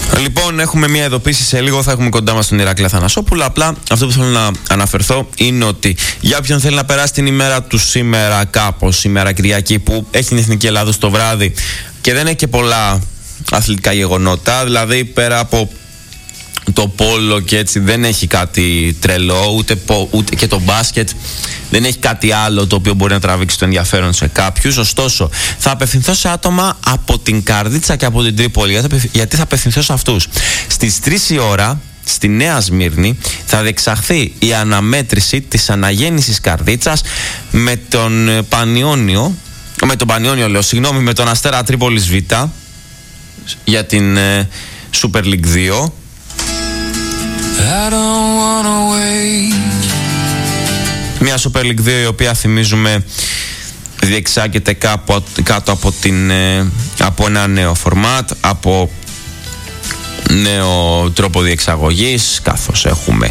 Λοιπόν, έχουμε μια ειδοποίηση σε λίγο. Θα έχουμε κοντά μας τον Ηρακλή Αθανασόπουλο. Απλά αυτό που θέλω να αναφερθώ είναι ότι για όποιον θέλει να περάσει την ημέρα του σήμερα, κάπως σήμερα Κυριακή, που έχει την Εθνική Ελλάδος το βράδυ και δεν έχει και πολλά αθλητικά γεγονότα, δηλαδή πέρα από το πόλο και έτσι δεν έχει κάτι τρελό, ούτε και το μπάσκετ δεν έχει κάτι άλλο το οποίο μπορεί να τραβήξει το ενδιαφέρον σε κάποιους. Ωστόσο, θα απευθυνθώ σε άτομα από την Καρδίτσα και από την Τρίπολη. Γιατί θα απευθυνθώ σε αυτούς? Στις 3 η ώρα στη Νέα Σμύρνη θα διεξαχθεί η αναμέτρηση της αναγέννησης Καρδίτσας με τον Πανιόνιο, με τον Αστέρα Τρίπολης Β για την Super League 2. Μια Super League 2 η οποία, θυμίζουμε, διεξάγεται κάτω από ένα νέο φορμάτ, από νέο τρόπο διεξαγωγής, καθώς έχουμε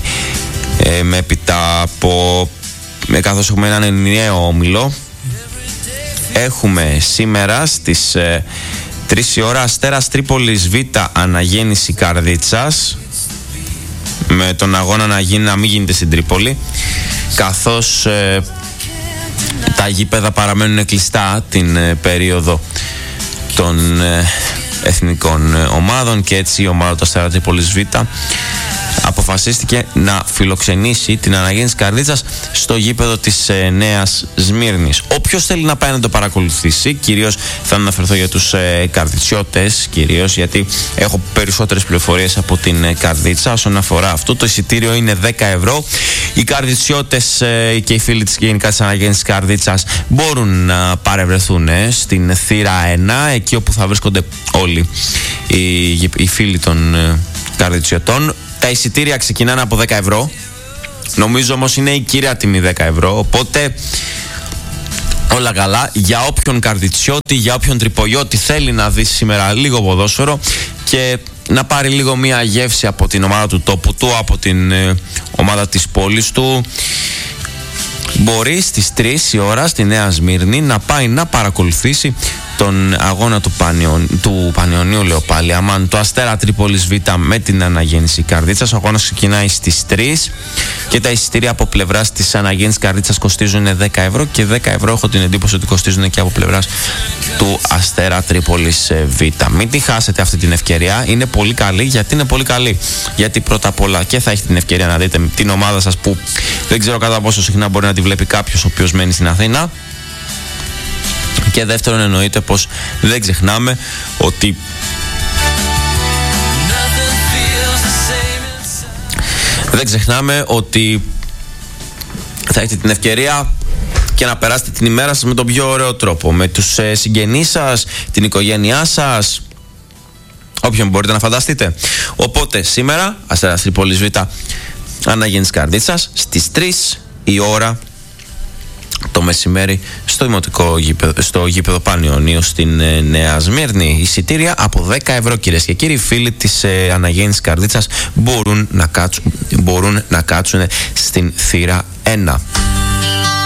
καθώς έχουμε έναν νέο όμιλο. Έχουμε σήμερα στις 3 η ώρα Αστέρας Τρίπολης Β αναγέννηση Καρδίτσας, με τον αγώνα να μην γίνεται στην Τρίπολη, καθώς τα γήπεδα παραμένουν κλειστά την περίοδο των εθνικών ομάδων, και έτσι η ομάδα του Αστέρα Τρίπολης Β αποφασίστηκε να φιλοξενήσει την αναγέννηση Καρδίτσας στο γήπεδο της Νέας Σμύρνης. Όποιος θέλει να πάει να το παρακολουθήσει, κυρίως θα αναφερθώ για τους καρδιτσιώτες, κυρίως γιατί έχω περισσότερες πληροφορίες από την Καρδίτσα όσον αφορά αυτό. Το εισιτήριο είναι 10 ευρώ. Οι καρδιτσιώτες και οι φίλοι της γενικά της αναγέννησης Καρδίτσας μπορούν να παρευρεθούν στην θύρα 1, εκεί όπου θα βρίσκονται όλοι οι φίλοι των καρδιτσιωτών. Τα εισιτήρια ξεκινάνε από 10 ευρώ. Νομίζω όμως είναι η κυρία τιμή 10 ευρώ. Οπότε όλα καλά. Για όποιον καρδιτσιώτη, για όποιον τρυπολιώτη θέλει να δει σήμερα λίγο ποδόσφαιρο και να πάρει λίγο μία γεύση από την ομάδα του τόπου του, από την ομάδα της πόλης του, μπορεί στις 3 η ώρα στη Νέα Σμύρνη να πάει να παρακολουθήσει τον αγώνα του Πανιωνίου, λέω πάλι, αμάν, το Αστέρα Τρίπολης Β με την αναγέννηση Καρδίτσας. Ο αγώνας ξεκινάει στις 3 και τα εισιτήρια από πλευράς της αναγέννησης Καρδίτσας κοστίζουν 10 ευρώ και 10 ευρώ έχω την εντύπωση ότι κοστίζουν και από πλευράς του Αστέρα Τρίπολης Β. Μην τη χάσετε αυτή την ευκαιρία, είναι πολύ καλή. Γιατί είναι πολύ καλή? Γιατί πρώτα απ' όλα και θα έχετε την ευκαιρία να δείτε την ομάδα σας, που δεν ξέρω κατά πόσο συχνά μπορεί να τη βλέπει κάποιος ο οποίος μένει στην Αθήνα. Και δεύτερον, εννοείται πως δεν ξεχνάμε ότι θα έχετε την ευκαιρία και να περάσετε την ημέρα σας με τον πιο ωραίο τρόπο, με τους συγγενείς σας, την οικογένειά σας, όποιον μπορείτε να φανταστείτε. Οπότε σήμερα Αστέρας Τρίπολης Β αναγέννηση Καρδίτσας στις 3 η ώρα το μεσημέρι στο γήπεδο Πανιωνίου στην Νέα Σμύρνη. Εισιτήρια από 10 ευρώ, κυρίες και κύριοι. Φίλοι της αναγέννησης Καρδίτσας μπορούν να κάτσουν στην θύρα 1.